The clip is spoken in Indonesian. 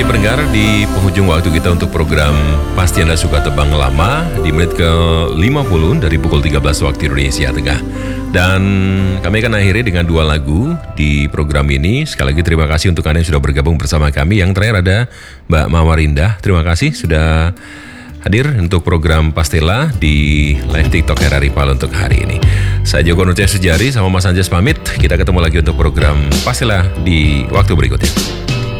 kasih pendengar, di penghujung waktu kita untuk program Pasti Anda Suka Tebang Lama di menit ke-50 dari pukul 13 waktu Indonesia Tengah. Dan kami akan akhiri dengan 2 lagu di program ini. Sekali lagi terima kasih untuk Anda yang sudah bergabung bersama kami. Yang terakhir ada Mbak Mawarinda. Terima kasih sudah hadir untuk program Pastela di live TikTok RRI Palu untuk hari ini. Saya Joko Nurcaya Sejari sama Mas Anjas pamit. Kita ketemu lagi untuk program Pastela di waktu berikutnya.